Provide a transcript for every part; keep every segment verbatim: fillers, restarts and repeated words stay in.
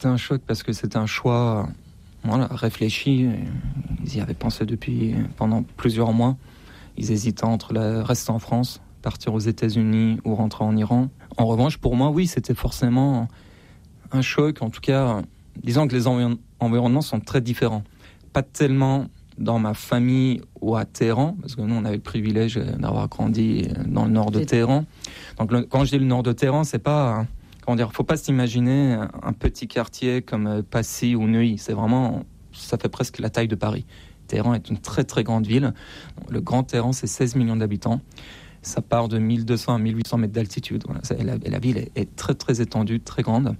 C'était un choc parce que c'était un choix voilà, réfléchi. Ils y avaient pensé depuis pendant plusieurs mois. Ils hésitaient entre la, rester en France, partir aux États-Unis ou rentrer en Iran. En revanche, pour moi, oui, c'était forcément un choc. En tout cas, disons que les env- environnements sont très différents. Pas tellement dans ma famille ou à Téhéran, parce que nous, on avait le privilège d'avoir grandi dans le nord de Téhéran. Donc, le, quand je dis le nord de Téhéran, c'est pas... Comment dire, faut pas s'imaginer un petit quartier comme Passy ou Neuilly. C'est vraiment... Ça fait presque la taille de Paris. Téhéran est une très, très grande ville. Le Grand Téhéran, c'est seize millions d'habitants. Ça part de mille deux cents à mille huit cents mètres d'altitude. Voilà, la, la ville est, est très, très étendue, très grande.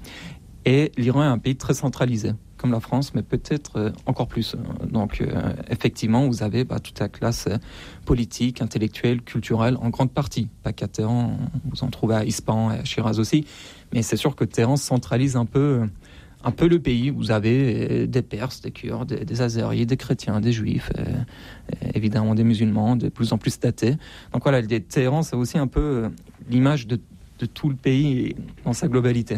Et l'Iran est un pays très centralisé, comme la France, mais peut-être euh, encore plus. Donc, euh, effectivement, vous avez bah, toute la classe euh, politique, intellectuelle, culturelle, en grande partie. Pas qu'à Téhéran, vous en trouvez à Ispahan et à Shiraz aussi. Mais c'est sûr que Téhéran centralise un peu, un peu le pays. Vous avez euh, des Perses, des Kurdes, des, des Azéris, des chrétiens, des Juifs, euh, euh, évidemment des musulmans, de plus en plus datés. Donc voilà, Téhéran, c'est aussi un peu euh, l'image de, de tout le pays dans sa globalité.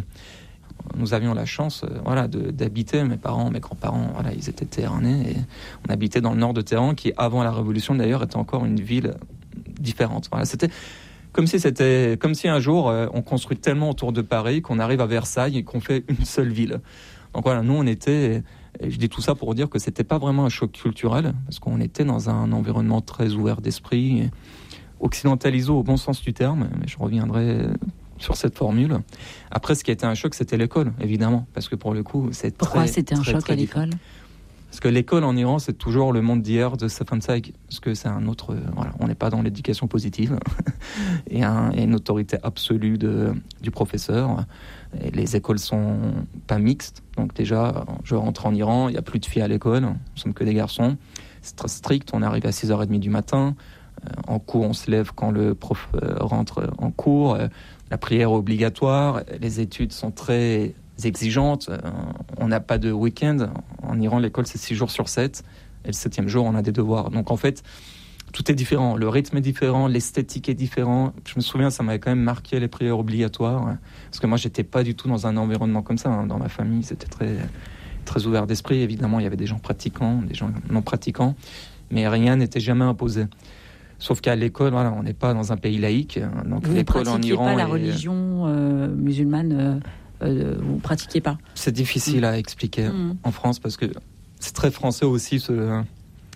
Nous avions la chance euh, voilà, de, d'habiter, mes parents, mes grands-parents, voilà, ils étaient téhéranais et on habitait dans le nord de Téhéran qui, avant la Révolution d'ailleurs, était encore une ville différente. Voilà, c'était comme si, c'était, comme si un jour euh, on construit tellement autour de Paris qu'on arrive à Versailles et qu'on fait une seule ville. Donc voilà, nous on était, et je dis tout ça pour dire que c'était pas vraiment un choc culturel, parce qu'on était dans un environnement très ouvert d'esprit, occidentalisé au bon sens du terme, mais je reviendrai sur cette formule. Après, ce qui a été un choc, c'était l'école, évidemment, parce que pour le coup, c'est Pourquoi très, c'était un très, choc très à l'école ? Parce que l'école en Iran, c'est toujours le monde d'hier de Stefan Zweig, parce que c'est un autre... Voilà, on n'est pas dans l'éducation positive, et, un, et une autorité absolue de, du professeur. Et les écoles sont pas mixtes, donc déjà, je rentre en Iran, il n'y a plus de filles à l'école, nous sommes que des garçons. C'est très strict, on arrive à six heures trente du matin, en cours, on se lève quand le prof rentre en cours, la prière est obligatoire, les études sont très exigeantes, on n'a pas de week-end. En Iran, l'école, c'est six jours sur sept, et le septième jour, on a des devoirs. Donc en fait, tout est différent, le rythme est différent, l'esthétique est différent. Je me souviens, ça m'avait quand même marqué les prières obligatoires, parce que moi, j'étais pas du tout dans un environnement comme ça. Dans ma famille, c'était très, très ouvert d'esprit. Évidemment, il y avait des gens pratiquants, des gens non pratiquants, mais rien n'était jamais imposé. Sauf qu'à l'école, voilà, on n'est pas dans un pays laïque. Donc vous l'école ne en pratiquiez Iran pas la est... religion euh, musulmane euh, euh, vous ne pratiquiez pas ? C'est difficile mmh. à expliquer mmh. en France, parce que c'est très français aussi ce,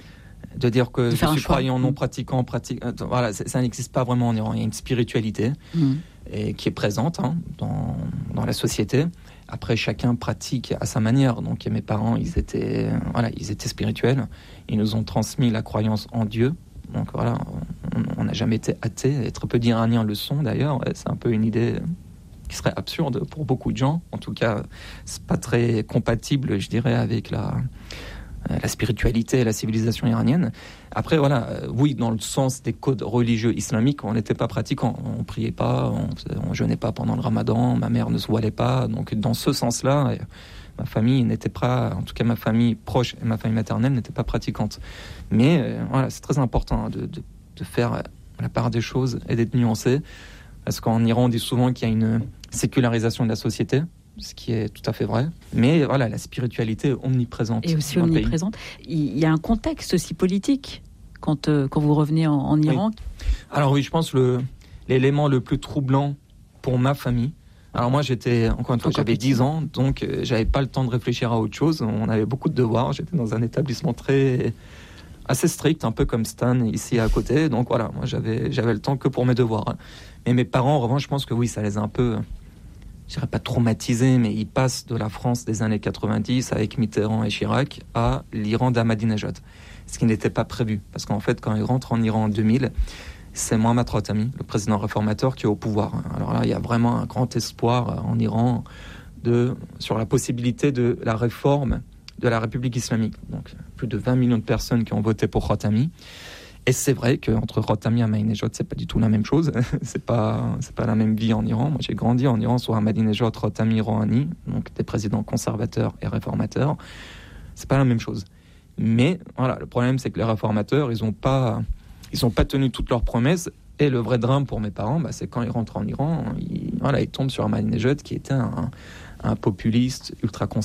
de dire que de je suis croyant, non pratiquant, pratique. Voilà, ça n'existe pas vraiment en Iran. Il y a une spiritualité mmh. et, qui est présente hein, dans, dans la société. Après, chacun pratique à sa manière. Donc mes parents, ils étaient, voilà, ils étaient spirituels. Ils nous ont transmis la croyance en Dieu. Donc voilà, on n'a jamais été athée, et très peu d'Iraniens le sont d'ailleurs. C'est un peu une idée qui serait absurde pour beaucoup de gens. En tout cas, c'est pas très compatible, je dirais, avec la, la spiritualité et la civilisation iranienne. Après, voilà, oui, dans le sens des codes religieux islamiques, on n'était pas pratiquants. On priait pas, on, on jeûnait pas pendant le ramadan, ma mère ne se voilait pas. Donc dans ce sens-là, ma famille n'était pas, en tout cas ma famille proche et ma famille maternelle n'était pas pratiquante. Mais euh, voilà, c'est très important de, de, de faire la part des choses et d'être nuancé. Parce qu'en Iran, on dit souvent qu'il y a une sécularisation de la société, ce qui est tout à fait vrai. Mais voilà, la spiritualité est omniprésente. Et aussi omniprésente. Il y a un contexte aussi politique quand, euh, quand vous revenez en, en Iran. Oui. Alors oui, je pense que le, l'élément le plus troublant pour ma famille, alors moi, j'étais, encore une fois, encore j'avais dix ans, donc euh, j'avais pas le temps de réfléchir à autre chose. On avait beaucoup de devoirs. J'étais dans un établissement très, assez strict, un peu comme Stan, ici à côté. Donc voilà, moi, j'avais, j'avais le temps que pour mes devoirs. Mais mes parents, en revanche, je pense que oui, ça les a un peu, je dirais pas traumatisés, mais ils passent de la France des années quatre-vingt-dix avec Mitterrand et Chirac à l'Iran d'Ahmadinejad. Ce qui n'était pas prévu. Parce qu'en fait, quand ils rentrent en Iran en deux mille, c'est Mohammad Khatami, le président réformateur, qui est au pouvoir. Alors là, il y a vraiment un grand espoir en Iran de, sur la possibilité de la réforme de la République islamique. Donc, plus de vingt millions de personnes qui ont voté pour Khatami. Et c'est vrai qu'entre Khatami et Ahmadinejad, c'est pas du tout la même chose. c'est pas, c'est pas la même vie en Iran. Moi, j'ai grandi en Iran sous Ahmadinejad, Khatami, Rouhani, donc des présidents conservateurs et réformateurs. C'est pas la même chose. Mais voilà, le problème, c'est que les réformateurs, ils ont pas... Ils n'ont pas tenu toutes leurs promesses. Et le vrai drame pour mes parents, bah, c'est quand ils rentrent en Iran, ils, voilà, ils tombent sur Ahmadinejad, qui était un, un populiste ultra